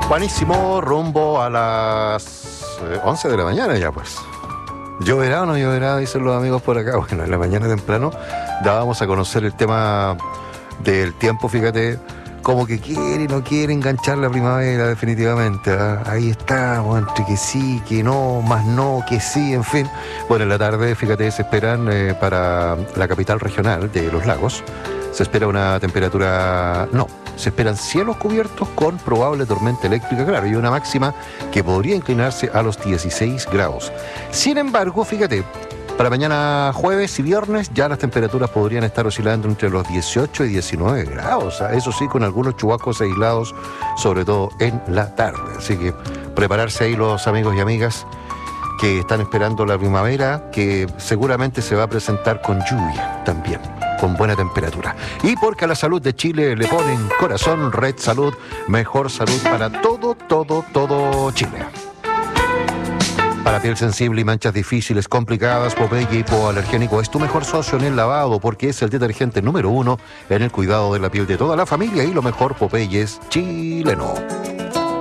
Buenísimo, rumbo a las 11 de la mañana ya pues. ¿Lloverá o no lloverá? Dicen los amigos por acá. Bueno, en la mañana temprano dábamos a conocer el tema del tiempo, fíjate, como que quiere y no quiere enganchar la primavera definitivamente. Ahí estamos, entre que sí, que no, más no, que sí, en fin. Bueno, en la tarde, fíjate, se esperan para la capital regional de Los Lagos, se espera una temperatura, se esperan cielos cubiertos con probable tormenta eléctrica, claro, y una máxima que podría inclinarse a los 16 grados. Sin embargo, fíjate, para mañana jueves y viernes ya las temperaturas podrían estar oscilando entre los 18 y 19 grados. Eso sí, con algunos chubascos aislados, sobre todo en la tarde. Así que prepararse ahí los amigos y amigas que están esperando la primavera, que seguramente se va a presentar con lluvia también, con buena temperatura. Y porque a la salud de Chile le ponen corazón, Red Salud, mejor salud para todo Chile. Para piel sensible y manchas difíciles, complicadas, Popeye Hipoalergénico es tu mejor socio en el lavado, porque es el detergente número 1 en el cuidado de la piel de toda la familia, y lo mejor, Popeye es chileno.